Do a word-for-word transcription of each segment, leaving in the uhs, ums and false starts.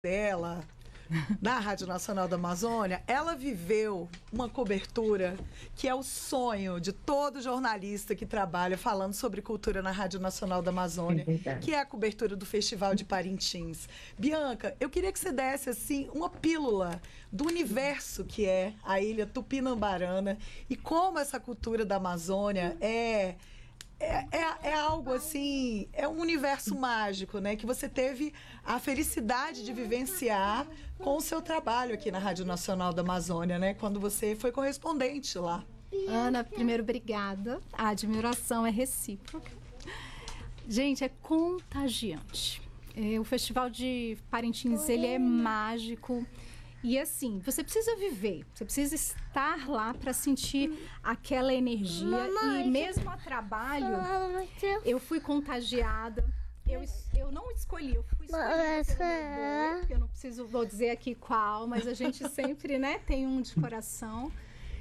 dela, na Rádio Nacional da Amazônia, ela viveu uma cobertura que é o sonho de todo jornalista que trabalha falando sobre cultura na Rádio Nacional da Amazônia, é que é a cobertura do Festival de Parintins. Bianca, eu queria que você desse assim uma pílula do universo que é a ilha Tupinambarana e como essa cultura da Amazônia é É, é, é algo assim, é um universo mágico, né? Que você teve a felicidade de vivenciar com o seu trabalho aqui na Rádio Nacional da Amazônia, né? Quando você foi correspondente lá. Ana, primeiro, obrigada. A admiração é recíproca. Gente, é contagiante. É, o Festival de Parintins, ele é mágico. E assim, você precisa viver, você precisa estar lá para sentir aquela energia. Mamãe, e mesmo a trabalho, eu fui contagiada. Eu, eu não escolhi, eu fui escolhida pelo meu boi, eu não preciso, vou dizer aqui qual, mas a gente sempre, né, tem um de coração.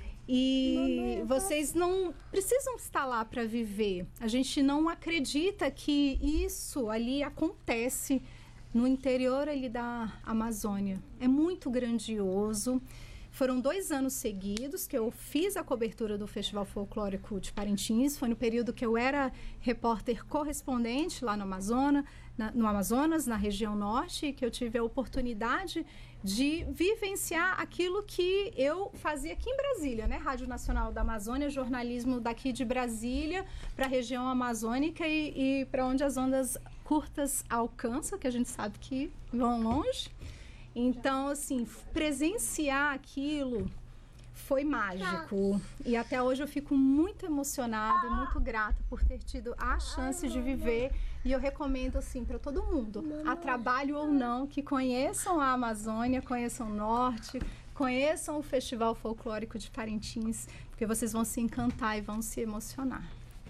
E vocês não precisam estar lá para viver. A gente não acredita que isso ali acontece no interior ali da Amazônia. É muito grandioso. Foram dois anos seguidos que eu fiz a cobertura do Festival Folclórico de Parintins. Foi no período que eu era repórter correspondente lá no Amazonas, na, no Amazonas, na região norte, que eu tive a oportunidade de vivenciar aquilo que eu fazia aqui em Brasília, né? Rádio Nacional da Amazônia, jornalismo daqui de Brasília para a região amazônica e, e para onde as ondas curtas alcançam, que a gente sabe que vão longe. Então, assim, presenciar aquilo foi mágico. E até hoje eu fico muito emocionada e muito grata por ter tido a chance de viver. E eu recomendo, assim, para todo mundo, a trabalho ou não, que conheçam a Amazônia, conheçam o Norte, conheçam o Festival Folclórico de Parintins, porque vocês vão se encantar e vão se emocionar.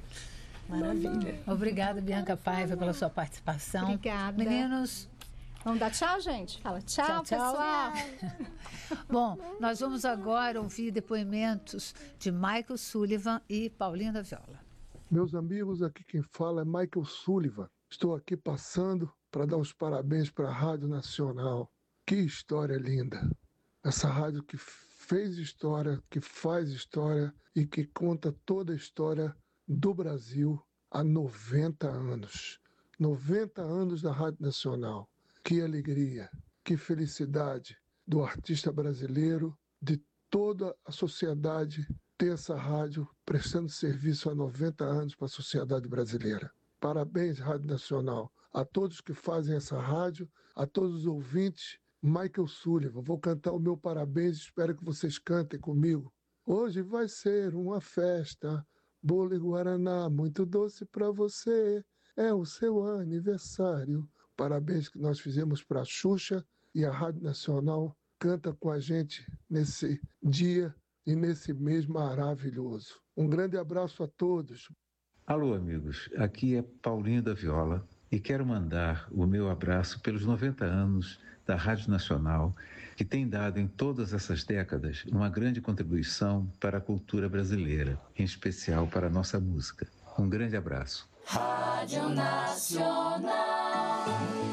Maravilha. Obrigada, Bianca Paiva, pela sua participação. Obrigada. Meninos, vamos dar tchau, gente? Fala tchau, tchau, tchau. Pessoal. Bom, nós vamos agora ouvir depoimentos de Michael Sullivan e Paulinho da Viola. Meus amigos, aqui quem fala é Michael Sullivan. Estou aqui passando para dar os parabéns para a Rádio Nacional. Que história linda. Essa rádio que fez história, que faz história e que conta toda a história do Brasil há noventa anos. noventa anos da Rádio Nacional. Que alegria, que felicidade do artista brasileiro, de toda a sociedade ter essa rádio prestando serviço há noventa anos para a sociedade brasileira. Parabéns, Rádio Nacional, a todos que fazem essa rádio, a todos os ouvintes. Michael Sullivan, vou cantar o meu parabéns, espero que vocês cantem comigo. Hoje vai ser uma festa, bolo e guaraná, muito doce para você, é o seu aniversário. Parabéns que nós fizemos para a Xuxa e a Rádio Nacional canta com a gente nesse dia e nesse mês maravilhoso. Um grande abraço a todos. Alô, amigos, aqui é Paulinho da Viola e quero mandar o meu abraço pelos noventa anos da Rádio Nacional, que tem dado em todas essas décadas uma grande contribuição para a cultura brasileira, em especial para a nossa música. Um grande abraço. Rádio Nacional.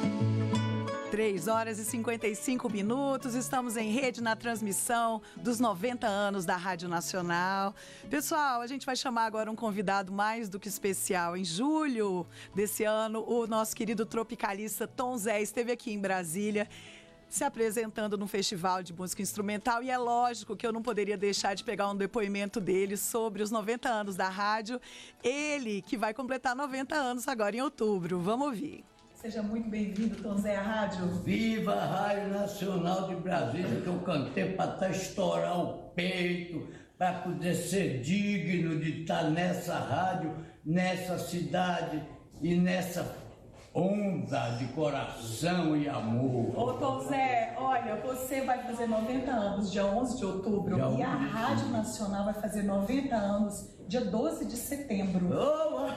três horas e cinquenta e cinco minutos, estamos em rede na transmissão dos noventa anos da Rádio Nacional. Pessoal, a gente vai chamar agora um convidado mais do que especial. Em julho desse ano, o nosso querido tropicalista Tom Zé esteve aqui em Brasília, se apresentando no Festival de Música Instrumental, e é lógico que eu não poderia deixar de pegar um depoimento dele sobre os noventa anos da rádio. Ele que vai completar noventa anos agora em outubro. Vamos ouvir. Seja muito bem-vindo, Tom Zé, à rádio. Viva a Rádio Nacional de Brasília, que eu cantei para até estourar o peito, para poder ser digno de estar nessa rádio, nessa cidade e nessa onda de coração e amor. Ô, Tom Zé, olha, você vai fazer noventa anos dia onze de outubro dia e a Rádio Nacional vai fazer noventa anos dia doze de setembro. Oh,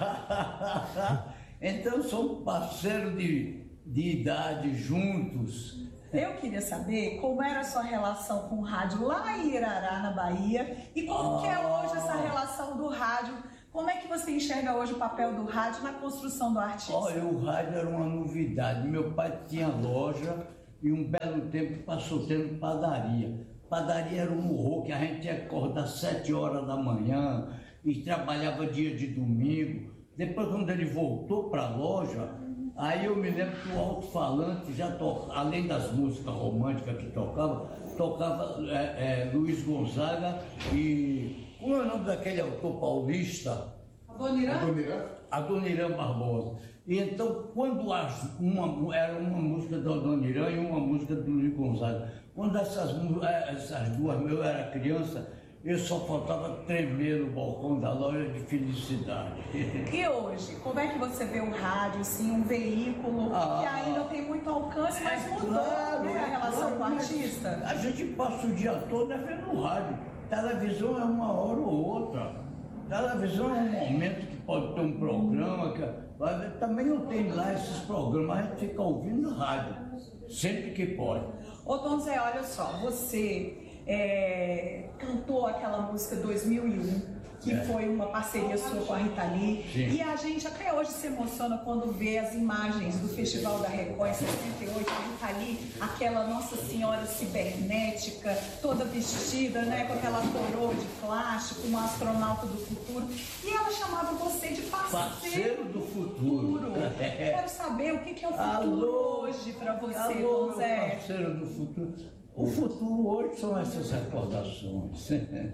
então somos parceiros de, de idade juntos. Eu queria saber como era a sua relação com o rádio lá em Irará, na Bahia, e como oh. que é hoje essa relação do rádio. Como é que você enxerga hoje o papel do rádio na construção do artista? Olha, o rádio era uma novidade. Meu pai tinha loja e um belo tempo passou tendo padaria. Padaria era um horror, que a gente tinha que acordar às sete horas da manhã e trabalhava dia de domingo. Depois, quando ele voltou para a loja, aí eu me lembro que o alto-falante já tocava, além das músicas românticas que tocava, tocava é, é, Luiz Gonzaga e... Como é o nome daquele autor paulista? Adoniran? Adoniran Barbosa. E então, quando as, uma, era uma música do Adoniran e uma música do Luiz Gonzaga, quando essas, essas duas, eu era criança, eu só faltava tremer no balcão da loja de felicidade. E hoje, como é que você vê o rádio, assim, um veículo ah, que ainda tem muito alcance, mas é mudou, claro, né, a relação claro, com o artista? A gente passa o dia todo vendo o rádio. Televisão é uma hora ou outra. Televisão é um momento que pode ter um programa, que mas também não tem lá esses programas, a gente fica ouvindo rádio, sempre que pode. Ô, Tom Zé, olha só, você é, cantou aquela música dois mil e um, que é. foi uma parceria sua com a Rita Lee. Sim. E a gente até hoje se emociona quando vê as imagens do Festival da Record em sessenta e oito, a Rita Lee, aquela Nossa Senhora cibernética, toda vestida, né, com aquela coroa de plástico, uma astronauta do futuro. E ela chamava você de parceiro, parceiro do futuro. futuro. É. Quero saber o que é o futuro alô, hoje para você, alô, Tom Zé. Parceiro do futuro. O futuro hoje são essas recordações.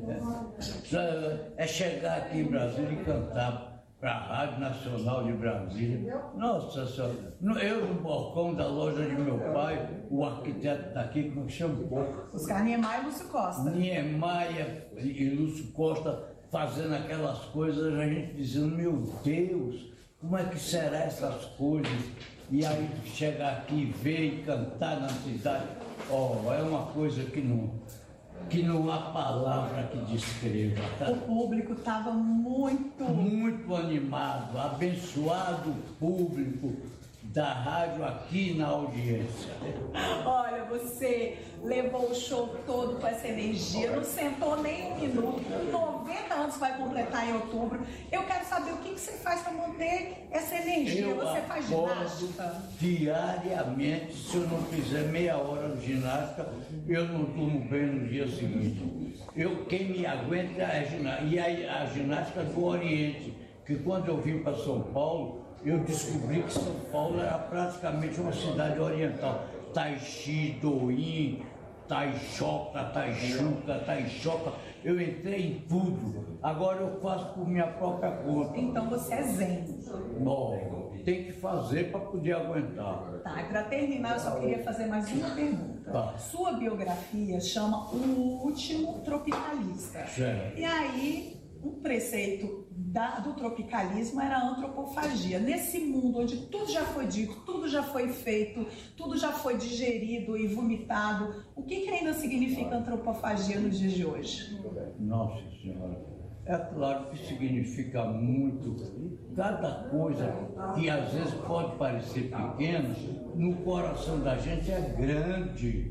É chegar aqui em Brasília e cantar para a Rádio Nacional de Brasília. Nossa Senhora, eu no balcão da loja de meu pai, o arquiteto está aqui, como chama? Oscar Niemeyer e Lúcio Costa. Niemeyer e Lúcio Costa fazendo aquelas coisas, a gente dizendo, meu Deus, como é que será essas coisas? E aí chegar aqui e ver e cantar na cidade, oh, é uma coisa que não, que não há palavra que descreva. Tá? O público estava muito... Muito animado, abençoado público da rádio aqui na audiência. Olha, você levou o show todo com essa energia, não sentou nem um minuto, noventa anos vai completar em outubro. Eu quero saber o que você faz para manter essa energia. Eu você faz ginástica? Diariamente, se eu não fizer meia hora de ginástica, eu não durmo bem no dia seguinte. Eu, quem me aguenta é a ginástica. E a, a ginástica do Oriente, que quando eu vim para São Paulo, eu descobri que São Paulo era praticamente uma cidade oriental. Taichi, Douyin, Taixoca, Taixuca, Taixoca. Eu entrei em tudo. Agora eu faço por minha própria conta. Então você é zen. Bom, tem que fazer para poder aguentar. Tá, e para terminar eu só queria fazer mais uma pergunta. Tá. Sua biografia chama O Último Tropicalista. Certo. E aí, um preceito da, do tropicalismo era a antropofagia. Nesse mundo onde tudo já foi dito, tudo já foi feito, tudo já foi digerido e vomitado, o que, que ainda significa antropofagia nos dias de hoje? Nossa Senhora, é claro que significa muito. Cada coisa que às vezes pode parecer pequena, no coração da gente é grande.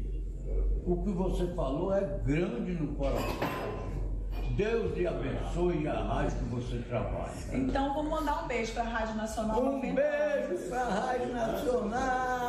O que você falou é grande no coração. Deus lhe abençoe a rádio que você trabalha. Então vamos mandar um beijo para a Rádio Nacional. Um beijo para a Rádio Nacional.